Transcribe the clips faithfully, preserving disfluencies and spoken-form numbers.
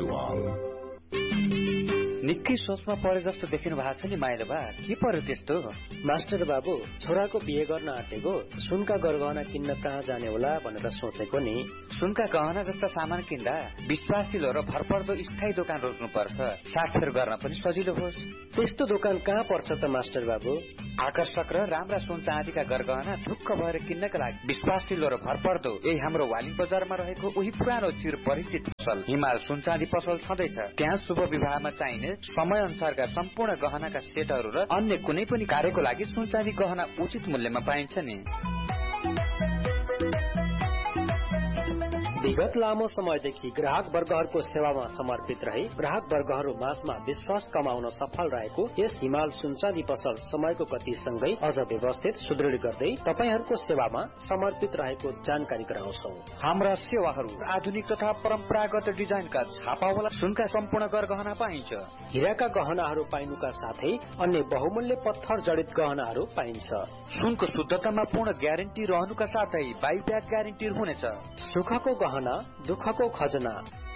निकै सोचमा परे जस्तो देखिनु भएको छ नि माइलो बा, के पर्यो त्यस्तो? मास्टर बाबु, छोराको बिहे गर्न आँटेको, सुनका गरगहना किन्न कहाँ जाने होला भनेर सोचेको नि। सुनका गहना जस्ता सामान किन्दा विश्वासिलो र भरपर्दो स्थायी दोकान रोज्नु पर्छ, साथफेर गर्न पनि सजिलो होस्। त्यस्तो दोकान कहाँ पर्छ त मास्टर बाबु? आकर्षक र राम्रा सुन चाँदीका गरगहना ढुक्क भएर किन्नका लागि विश्वासिलो र भरपर्दो यही हाम्रो वालिङ बजारमा रहेको उही पुरानो चिर परिचित पसल हिमाल सुन चाँदी पसल छँदैछ। त्यहाँ शुभ विवाहमा चाहिने समय अनुसारका सम्पूर्ण गहनाका सेटहरू र अन्य कुनै पनि कार्यको लागि सुन चाँदी गहना उचित मूल्यमा पाइन्छ नि। विगत लामो समयदेखि ग्राहक वर्गहरूको सेवामा समर्पित रही ग्राहक वर्गहरू माझमा विश्वास कमाउन सफल रहेको यस हिमाल सुनचाँदी पसल समयको गतिसँगै अझ व्यवस्थित सुदृढ गर्दै तपाईहरूको सेवामा समर्पित रहेको जानकारी गराउँछौ। हाम्रा सेवाहरू आधुनिक तथा परम्परागत डिजाइनका छापावाला सुनका सम्पूर्ण गरगहना पाइन्छ। हिराका गहनाहरू पाइनुका साथै अन्य बहुमूल्य पत्थर जडित गहनाहरू पाइन्छ। सुनको शुद्धतामा पूर्ण ग्यारेन्टी रहनुका साथै बाइब्याक ग्यारेन्टी हुनेछ। सुखको गहना, दुःखको खजना।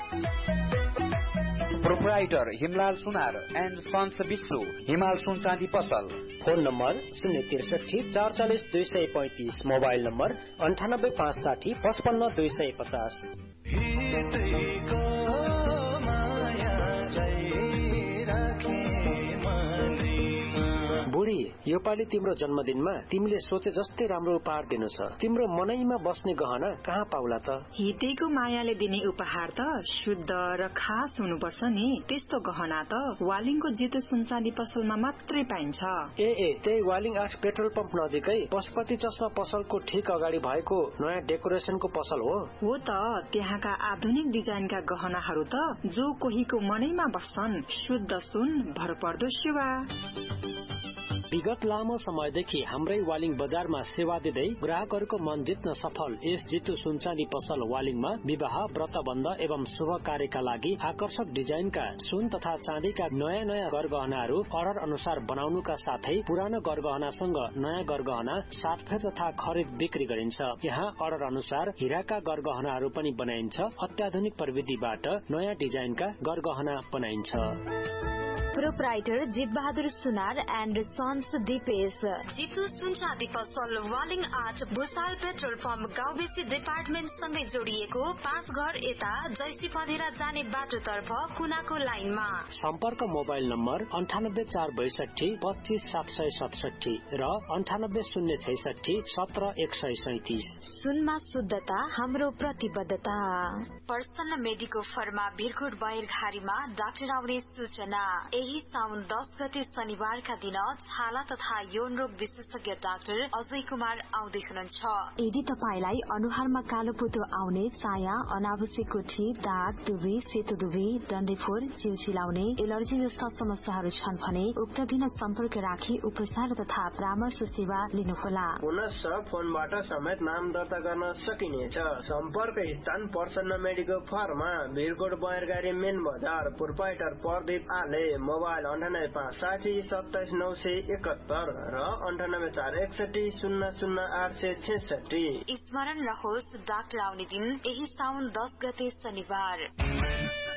Proprietor Himlal Sunar and sons Vishnu, हिमाल सुन चाँदी पसल। फोन नम्बर शून्य त्रिसठी चार चालिस दुई सय पैंतिस, मोबाइल नम्बर अन्ठानब्बे पाँच साठी पचपन्न दुई सय पचास। बुढी, यो पालि तिम्रो जन्मदिनमा तिमीले सोचे जस्तै राम्रो उपहार दिनु छ। तिम्रो मनैमा बस्ने गहना कहाँ पाउला त? हितेको मायाले दिने उपहार त शुद्ध र खास हुनुपर्छ नि। त्यस्तो गहना त वालिङको जितो सुनचाँदी पसलमा मात्रै पाइन्छ। ए ए त्यही वालिङ आठ पेट्रोल पम्प नजिकै पशुपति चस्मा पसलको ठिक अगाडि भएको नयाँ डेकोरेसनको पसल हो। हो त, त्यहाँका आधुनिक डिजाइनका गहनाहरू त जो कोहीको मनैमा बस्छन्। शुद्ध सुन, भरपर्दो सेवा। विगत लामो समयदेखि हाम्रै वालिङ बजारमा सेवा दिँदै ग्राहकहरूको मन जित्न सफल यस जितु सुनचाँदी पसल वालिङमा विवाह, व्रतबन्ध एवं शुभ कार्यका लागि आकर्षक डिजाइनका सुन तथा चाँदीका नयाँ नयाँ गरगहनाहरू अर्डर अनुसार बनाउनुका साथै पुरानो गरगहनासँग नयाँ गरगहना साथफेर तथा खरिद बिक्री गरिन्छ। यहाँ अर्डर अनुसार हिराका गरगहनाहरू पनि बनाइन्छ। अत्याधुनिक प्रविधिबाट नयाँ डिजाइनका गरगहना बनाइन्छ। Proprietor Jeet Bahadur Sunar and sons Dipesh, Jitu सुनचाँदी पसल वालिङ आठ भुसाल पेट्रोल पम्प गाउँ बेसी डिपार्टमेन्ट सँगै जोडिएको पाँच घर यता जैसी पधेरा जाने बाटोतर्फ कुनाको लाइनमा। सम्पर्क मोबाइल नम्बर अन्ठानब्बे चार बैसठी पच्चीस सात सय सतसठी र अन्ठानब्बे शून्य छैसठी सत्र एक सय सैतिस। सुनमा शुद्धता हाम्रो प्रतिबद्धता। प्रसन्न मेडिको फर्मा भिरकोट बयरघारीमा डाक्टर आउने सूचना। यही साउन दस गते शनिबारका दिन छाला तथा यौन रोग विशेषज्ञ डाक्टर अजय कुमार आउँदै हुनुहुन्छ। यदि तपाईलाई अनुहारमा कालो पुतो आउने, चाया, अनावश्यक कोठी, दाग, दुबी, सेतो दुबी, डन्डीफोर, चिउ चिलाउने, एलर्जी जस्ता समस्याहरू छन् भने उक्त दिन सम्पर्क राखी उपचार तथा परामर्श सेवा लिनुहोला। पुनश्च फोनबाट समेत नाम दर्ता गर्न सकिनेछ। सम्पर्क स्थान प्रसन्न मेडिकल फर्मा भिरकोट बयरगारी मेन बजार। प्रोप्राइटर प्रदीप आले। मोबाइल अन्ठानब्बे पाँच साठी सत्ताइस नौ सय एकहत्तर र अन्ठानब्बे चार एकसठी शून्य शून्य आठ सय छेसठी। स्मरण रहोस्, डाक्टर आउने दिन यही साउन दस गते शनिबार।